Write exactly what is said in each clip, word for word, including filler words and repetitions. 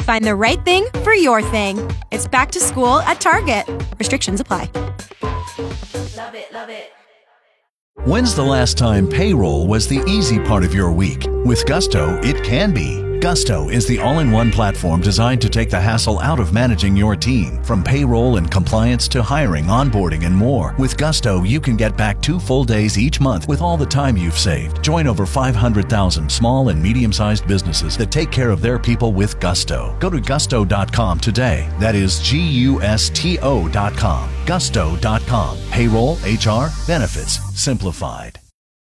Find the right thing for your thing. It's back to school at Target. Restrictions apply. Love it, love it. When's the last time payroll was the easy part of your week? With Gusto, it can be. Gusto is the all-in-one platform designed to take the hassle out of managing your team. From payroll and compliance to hiring, onboarding, and more. With Gusto, you can get back two full days each month with all the time you've saved. Join over five hundred thousand small and medium-sized businesses that take care of their people with Gusto. Go to gusto dot com today. That is G U S T O dot com. gusto dot com. Payroll, H R, benefits, simplified.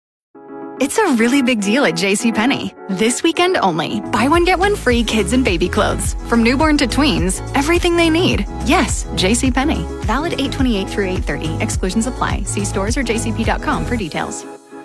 It's a really big deal at JCPenney. This weekend only. Buy one, get one free kids and baby clothes. From newborn to tweens, everything they need. Yes, JCPenney. Valid eight twenty-eight through eight thirty. Exclusions apply. See stores or j c p dot com for details.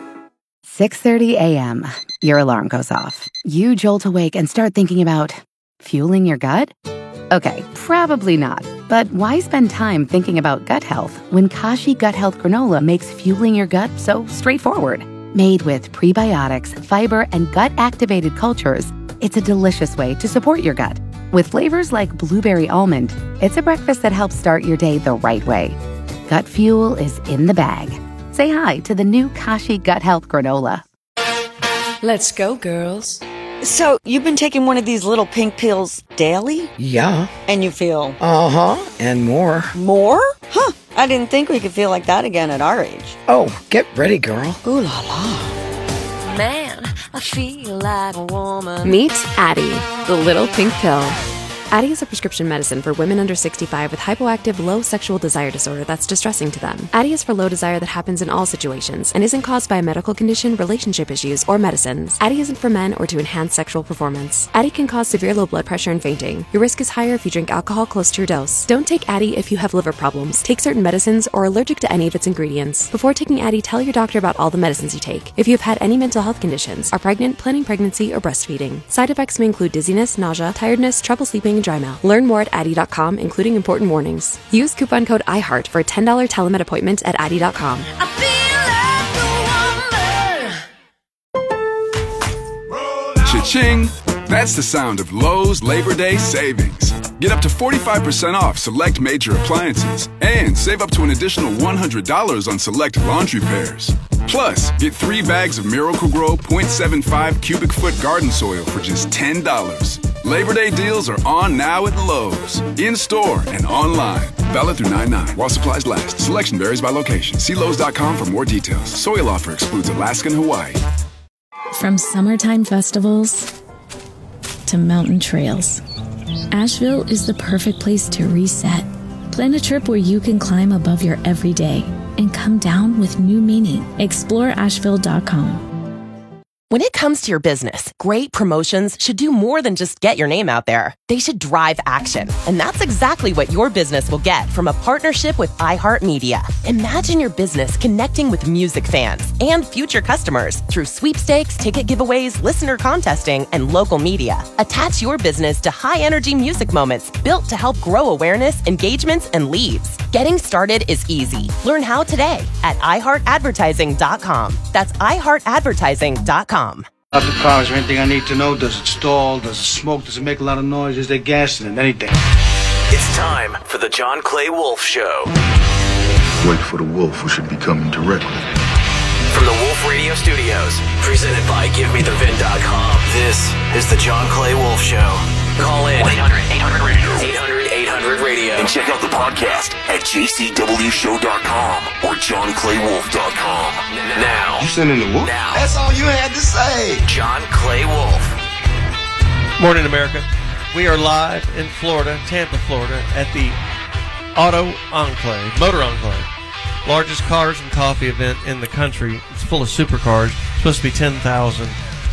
six thirty a.m. Your alarm goes off. You jolt awake and start thinking about fueling your gut? Okay, probably not. But why spend time thinking about gut health when Kashi Gut Health Granola makes fueling your gut so straightforward? Made with prebiotics, fiber, and gut-activated cultures, it's a delicious way to support your gut. With flavors like blueberry almond, it's a breakfast that helps start your day the right way. Gut fuel is in the bag. Say hi to the new Kashi Gut Health Granola. Let's go, girls. So, you've been taking one of these little pink pills daily? Yeah. And you feel? Uh-huh, and more. More? Huh. I didn't think we could feel like that again at our age. Oh, get ready, girl. Ooh la la. Man, I feel like a woman. Meet Addyi, the little pink pill. Addyi is a prescription medicine for women under sixty-five with hypoactive low sexual desire disorder that's distressing to them. Addyi is for low desire that happens in all situations and isn't caused by a medical condition, relationship issues, or medicines. Addyi isn't for men or to enhance sexual performance. Addyi can cause severe low blood pressure and fainting. Your risk is higher if you drink alcohol close to your dose. Don't take Addyi if you have liver problems, take certain medicines, or are allergic to any of its ingredients. Before taking Addyi, tell your doctor about all the medicines you take. If you have had any mental health conditions, are pregnant, planning pregnancy, or breastfeeding. Side effects may include dizziness, nausea, tiredness, trouble sleeping, and dry mouth. Learn more at Addyi dot com, including important warnings. Use coupon code iHeart for a ten dollars telemed appointment at Addyi dot com. I feel like a woman. Cha-ching! That's the sound of Lowe's Labor Day savings. Get up to forty-five percent off select major appliances and save up to an additional one hundred dollars on select laundry pairs. Plus, get three bags of Miracle-Gro point seven five cubic foot garden soil for just ten dollars. Labor Day deals are on now at Lowe's. In-store and online. Valid through nine nine while supplies last. Selection varies by location. See Lowe's dot com for more details. Soil offer excludes Alaska and Hawaii. From summertime festivals to mountain trails, Asheville is the perfect place to reset. Plan a trip where you can climb above your everyday and come down with new meaning. Explore asheville dot com. When it comes to your business, great promotions should do more than just get your name out there. They should drive action. And that's exactly what your business will get from a partnership with iHeartMedia. Imagine your business connecting with music fans and future customers through sweepstakes, ticket giveaways, listener contesting, and local media. Attach your business to high-energy music moments built to help grow awareness, engagements, and leads. Getting started is easy. Learn how today at i heart advertising dot com. That's i heart advertising dot com. About the car, is there anything I need to know? Does it stall? Does it smoke? Does it make a lot of noise? Is there gas in it? Anything? It's time for the John Clay Wolf Show. Wait for the wolf, who should be coming directly. From the Wolf Radio Studios, presented by give me the vin dot com. This is the John Clay Wolf Show. Call in eight hundred eight hundred radio. eight hundred eight hundred radio. And check out the podcast at j c w show dot com or john clay wolf dot com. Now. You sending the wolf? Now. That's all you had to say. John Clay Wolf. Morning, America. We are live in Florida, Tampa, Florida, at the Auto Enclave, Motor Enclave. Largest cars and coffee event in the country. It's full of supercars. It's supposed to be ten thousand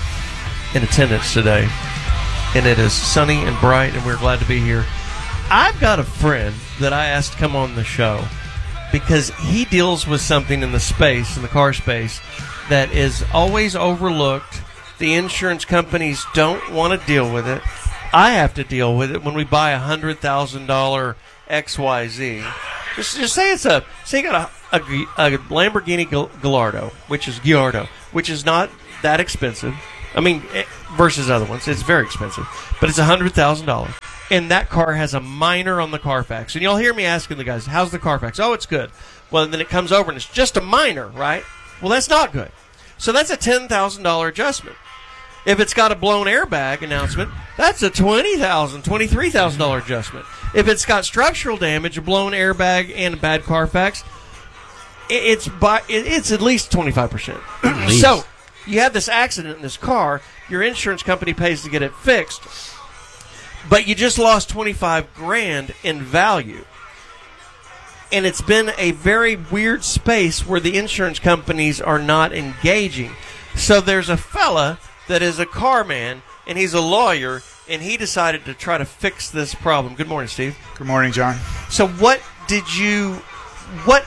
in attendance today. And it is sunny and bright, and we're glad to be here. I've got a friend that I asked to come on the show because he deals with something in the space, in the car space, that is always overlooked. The insurance companies don't want to deal with it. I have to deal with it when we buy a one hundred thousand dollars X Y Z. Just, just say it's a, say you got a, a, a Lamborghini Gallardo, which is Gallardo, which is not that expensive. I mean, versus other ones, it's very expensive, but it's one hundred thousand dollars. and that car has a minor on the Carfax. And you'll hear me asking the guys, how's the Carfax? Oh, it's good. Well, and then it comes over and it's just a minor, right? Well, that's not good. So that's a ten thousand dollars adjustment. If it's got a blown airbag announcement, that's a twenty thousand dollars, twenty-three thousand dollars adjustment. If it's got structural damage, a blown airbag, and a bad Carfax, it's by, it's at least twenty-five percent. So you have this accident in this car, your insurance company pays to get it fixed, but you just lost twenty-five grand in value. And it's been a very weird space where the insurance companies are not engaging. So there's a fella that is a car man, and he's a lawyer, and he decided to try to fix this problem. Good morning, Steve. Good morning, John. So what did you, what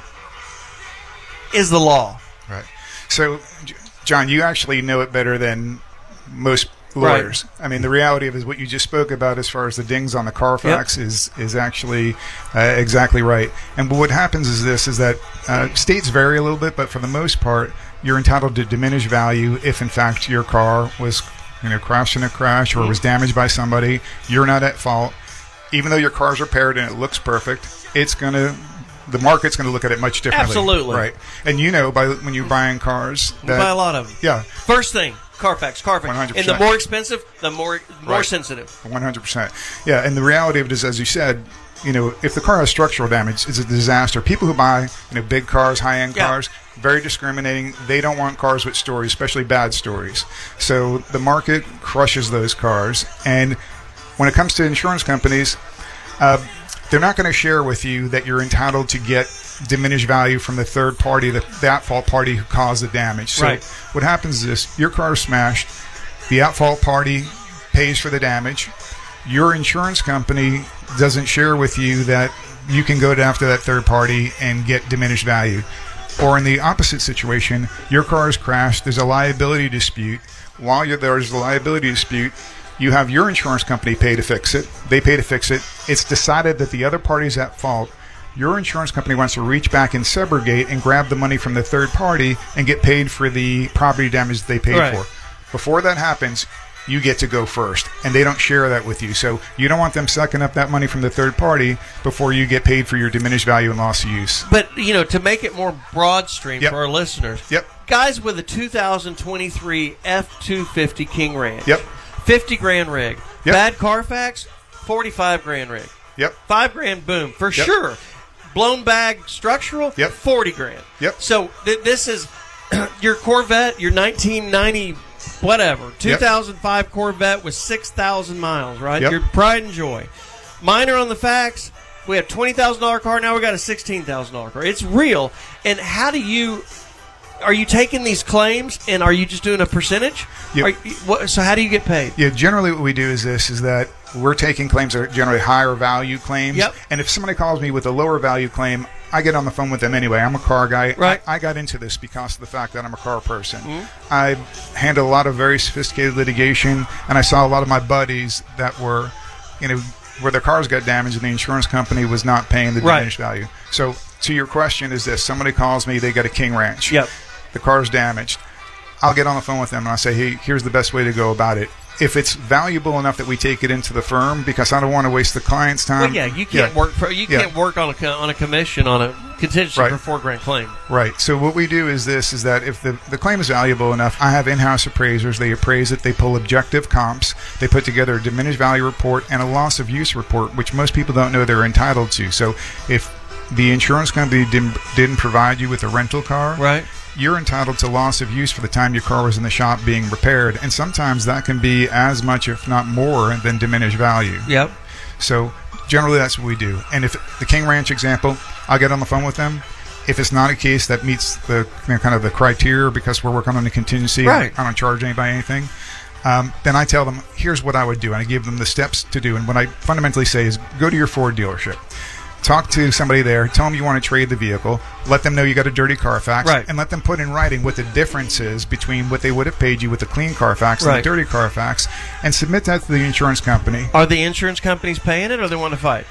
is the law? Right. So, John, you actually know it better than most lawyers. Right. I mean, the reality of it is what you just spoke about as far as the dings on the Carfax yep. is is actually uh, exactly right. And what happens is this, is that uh, states vary a little bit, but for the most part, you're entitled to diminished value if, in fact, your car was, you know, crashed in a crash or mm-hmm. was damaged by somebody. You're not at fault. Even though your car's repaired and it looks perfect, it's going to... the market's going to look at it much differently. Absolutely. Right. And you know, by when you're buying cars... that, we buy a lot of them. Yeah. First thing, Carfax, Carfax. one hundred percent. And the more expensive, the more more right. sensitive. one hundred percent. Yeah, and the reality of it is, as you said, you know, if the car has structural damage, it's a disaster. People who buy, you know, big cars, high-end yeah. cars, very discriminating. They don't want cars with stories, especially bad stories. So the market crushes those cars. And when it comes to insurance companies... Uh, they're not going to share with you that you're entitled to get diminished value from the third party, the, the at-fault party who caused the damage. So right. what happens is this, your car is smashed, the at-fault party pays for the damage, your insurance company doesn't share with you that you can go after that third party and get diminished value. Or in the opposite situation, your car is crashed, there's a liability dispute. While you're, there's a liability dispute, you have your insurance company pay to fix it. They pay to fix it. It's decided that the other party's at fault. Your insurance company wants to reach back and subrogate and grab the money from the third party and get paid for the property damage they paid right. for. Before that happens, you get to go first, and they don't share that with you. So you don't want them sucking up that money from the third party before you get paid for your diminished value and loss of use. But, you know, to make it more broad stream yep. for our listeners, yep. guys with a two thousand twenty-three F two fifty King Ranch. Yep. fifty grand rig. Yep. Bad Carfax, forty-five grand rig. Yep. Five grand boom, for yep. sure. Blown bag structural, yep. forty grand. Yep. So th- this is your Corvette, your nineteen ninety, whatever, two thousand five yep. Corvette with six thousand miles, right? Yep. Your pride and joy. Minor on the facts. We have twenty thousand dollars car, now we got a sixteen thousand dollars car. It's real. And how do you... Are you taking these claims and are you just doing a percentage? Yep. Are you, what, so how do you get paid? Yeah, generally what we do is this, is that we're taking claims that are generally higher value claims. Yep. And if somebody calls me with a lower value claim, I get on the phone with them anyway. I'm a car guy. Right. I, I got into this because of the fact that I'm a car person. Mm-hmm. I handle a lot of very sophisticated litigation, and I saw a lot of my buddies that were, you know, where their cars got damaged and the insurance company was not paying the diminished right. value. So to your question is this, somebody calls me, they got a King Ranch. Yep. The car's damaged. I'll get on the phone with them and I'll say, hey, here's the best way to go about it. If it's valuable enough that we take it into the firm, because I don't want to waste the client's time. Well, yeah, you can't yeah. work for, you yeah. can't work on a on a commission on a contingency right. for a four grand claim. Right. So what we do is this: is that if the the claim is valuable enough, I have in-house appraisers. They appraise it. They pull objective comps. They put together a diminished value report and a loss of use report, which most people don't know they're entitled to. So if the insurance company didn't didn't provide you with a rental car, right, you're entitled to loss of use for the time your car was in the shop being repaired. And sometimes that can be as much, if not more, than diminished value. Yep. So generally that's what we do. And if the King Ranch example, I'll get on the phone with them. If it's not a case that meets the you know, kind of the criteria because we're working on a contingency, right. I don't charge anybody anything, um, then I tell them, here's what I would do. And I give them the steps to do. And what I fundamentally say is go to your Ford dealership. Talk to somebody there. Tell them you want to trade the vehicle. Let them know you got a dirty Carfax. Right. And let them put in writing what the difference is between what they would have paid you with the clean Carfax right. and the dirty Carfax. And submit that to the insurance company. Are the insurance companies paying it or they want to fight?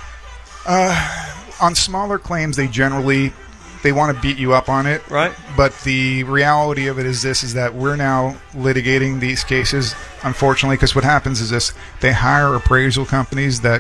Uh, on smaller claims, they generally... they want to beat you up on it. Right. But the reality of it is this, is that we're now litigating these cases, unfortunately, because what happens is this, they hire appraisal companies that